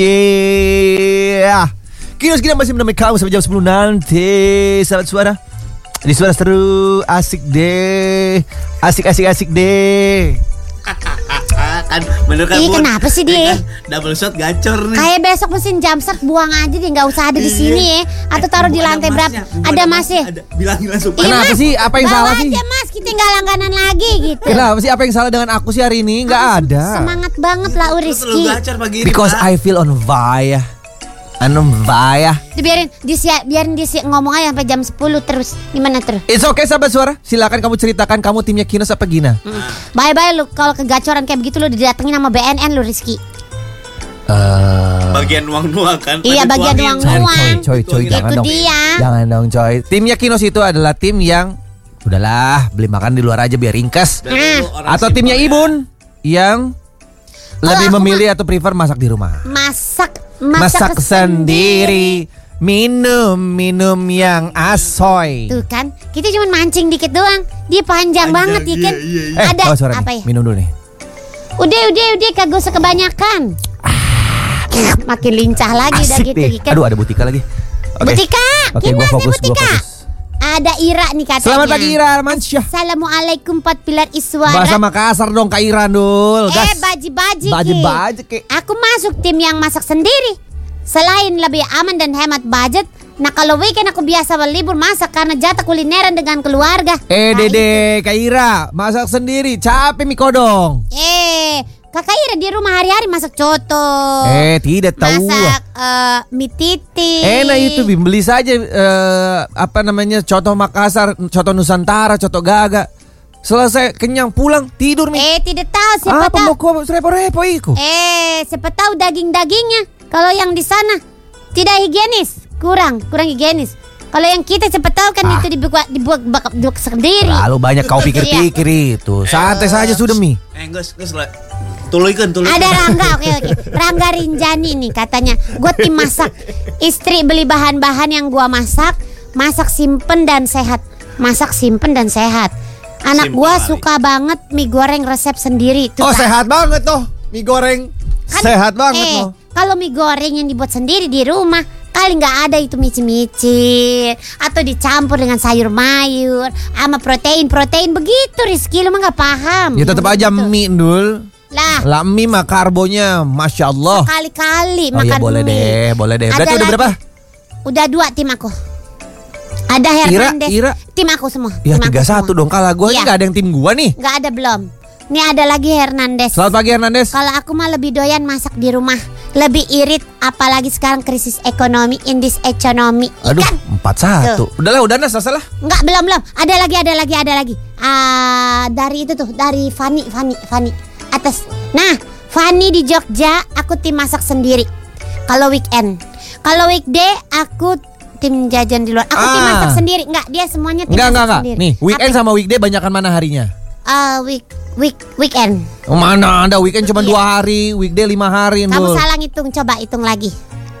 Kinos kita masih menemani kamu sampai jam 10 nanti. Sahabat Suara, di Suara Seru. Asik deh. Asik deh. Kan bener kan. Ih, kenapa sih dia? Double shot gacor nih. Kayak besok mesin jumpstart buang aja deh, nggak usah ada di sini ya. Atau taruh di lantai berapa? Ada masnya. Bilangin langsung. Kenapa sih? Apa yang salah sih? Bawa aja Mas, kita nggak langganan lagi gitu. Kenapa sih? Apa yang salah dengan aku sih hari ini? Nggak ada. Semangat banget lah Rizky. Lu gacor pagi ini. Because I feel on fire. Biarin dia ngomong aja sampai jam 10 terus. Gimana terus? It's okay sahabat Suara. Silakan kamu ceritakan kamu timnya Kinos apa Gina? Bye-bye lu kalau kegacoran kayak begitu lu didatengin sama BNN lu Rizky. Bagian nuang-nuang kan. Iya, bagian nuang-nuang. Coy, jangan Itu dong. dia. Jangan dong coy. Timnya Kinos itu adalah tim yang udahlah beli makan di luar aja biar ringkes. Atau timnya Ibun yang lebih aku memilih atau prefer masak di rumah. Masak sendiri. Minum yang asoy. Tuh kan, kita cuma mancing dikit doang. Dia panjang banget ya kan. Ada suara apa nih. ya? Minum dulu nih. Udah kagak usah kebanyakan. Makin lincah lagi udah Asik gitu deh. kan. Aduh ada Butika lagi. Butika, Oke, gua gimana fokus. Butika? Ada Ira nih katanya. Selamat pagi Ira Mansyah. Assalamualaikum Empat Pilar Iswara. Bahasa Makassar dong Kak Ira dul. Gas. Baji-baji Ki. Aku masuk tim yang masak sendiri. Selain lebih aman dan hemat budget, nah kalau weekend aku biasa berlibur masak karena jatah kulineran dengan keluarga. Dede Kak Ira masak sendiri capek mi kodong. Kakak Ira di rumah hari-hari masak coto. Tidak tahu. Masak mie titi. Enak itu beli saja coto Makassar, coto Nusantara, coto Gaga. Selesai kenyang pulang tidur mi. Tidak tahu siapa tahu. Apa mau kau repo-repo iku? Siapa tahu daging-dagingnya kalau yang di sana tidak higienis, kurang higienis. Kalau yang kita cepat tahu kan itu dibuat sendiri. Lalu banyak kau pikir-pikir itu. Santai saja sudah mi. Gus lah. Tuluykan. Ada Rangga, oke. Rangga Rinjani nih katanya, gue tim masak. Istri beli bahan-bahan yang gue masak simpen dan sehat. Anak gue suka banget mie goreng resep sendiri. Tuh, sehat banget toh. Mie goreng kan, sehat banget loh. Kalau mie goreng yang dibuat sendiri di rumah, kali nggak ada itu mici-mici atau dicampur dengan sayur-mayur sama protein begitu Rizky, lu mah nggak paham. Ya tetap aja gitu. mie dul. Lah mie mah karbonya Masya Allah. Sekali-kali makan ya boleh mie. Boleh deh. Berarti udah berapa? Udah 2 tim aku. Ada Hernandez. Ira. Tim aku semua. Ya 3-1 dong, kalah gue. Ini gak ada yang tim gue nih. Gak ada belum. Ini ada lagi Hernandez. Selamat pagi Hernandez. Kalau aku mah lebih doyan masak di rumah. Lebih irit apalagi sekarang krisis ekonomi, in this economy. Aduh 4-1. Udah Nas, salah. Enggak, belum. Ada lagi. Dari itu tuh, dari Fani atas. Nah, Fani di Jogja, aku tim masak sendiri. Kalau weekend. Kalau weekday aku tim jajan di luar. Aku tim masak sendiri. Enggak, dia semuanya tim masak sendiri. Nih, weekend sama weekday banyakan mana harinya? Weekend. Mana ada weekend cuma 2 hari, weekday 5 hari. Kamu salah ngitung, coba hitung lagi.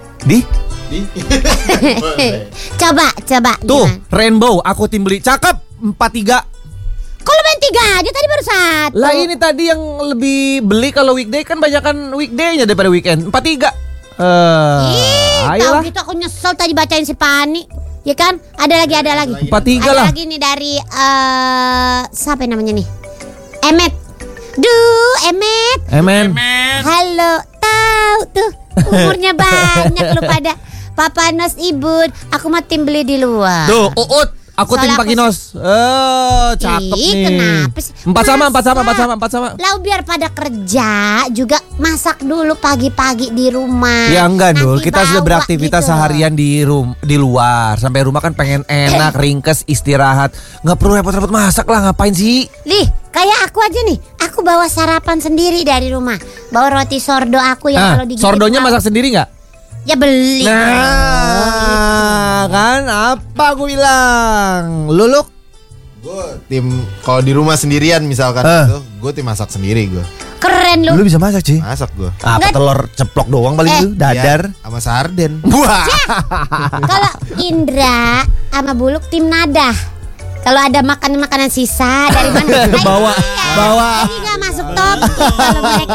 Coba. Tuh, gimana? Rainbow, aku tim beli. Cakep, 4-3. Kok lu main 3 aja, tadi baru 1. Lah ini tadi yang lebih beli kalau weekday kan banyakan weekday-nya daripada weekend. 4-3. Tahu gitu aku nyesel tadi bacain si Pani. Ya kan? Ada lagi. 4-3 ada lah. lagi nih dari siapa namanya nih? Emet. Emet. Halo, tahu tuh umurnya banyak lu pada. Papa Nos Ibun, aku mah tim beli di luar. Tuh, Uut, aku tim Pak Kinos. Cakep nih. Kenapa sih? 4 sama. Lalu biar pada kerja juga masak dulu pagi-pagi di rumah. Ya enggak Nanti dul, kita sudah bawa beraktivitas gitu. seharian di luar. Sampai rumah kan pengen enak, ringkes, istirahat. Nggak perlu repot-repot masak lah, ngapain sih? Lih, kayak aku aja nih. Aku bawa sarapan sendiri dari rumah. Bawa roti sordo aku yang kalau digigit. Sordonya masak sendiri nggak? Ya beli. Nah, kan apa aku bilang? Luluk? Gue tim kalau di rumah sendirian misalkan gitu, gue tim masak sendiri gue. Keren lu. Lu bisa masak sih? Masak gue. Apa telur ceplok doang paling itu? Dadar sama sarden. Wah. Kalau Indra sama Buluk tim nada. Kalau ada makanan sisa dari mana? Bawa. Jadi nggak masuk top. Kalau mereka